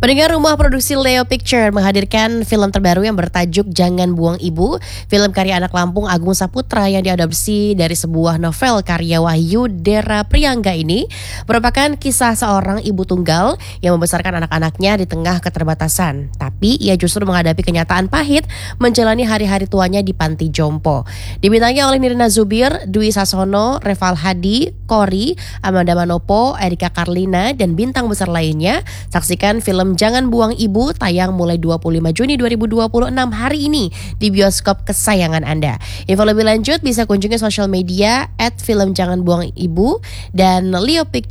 Pendengar, rumah produksi Leo Picture menghadirkan film terbaru yang bertajuk Jangan Buang Ibu. Film karya anak Lampung Agung Saputra yang diadopsi dari sebuah novel karya Wahyu Dera Priangga ini merupakan kisah seorang ibu tunggal yang membesarkan anak-anaknya di tengah keterbatasan. Tapi ia justru menghadapi kenyataan pahit menjalani hari-hari tuanya di panti jompo. Dibintangi oleh Nirina Zubir, Dwi Sasono, Reval Hadi, Kori, Amanda Manopo, Erika Karlina, dan bintang besar lainnya. Saksikan film Jangan Buang Ibu tayang mulai 25 Juni 2026 hari ini di bioskop kesayangan Anda. Info lebih lanjut bisa kunjungi sosial media @filmjanganbuangibu dan Leo Pictures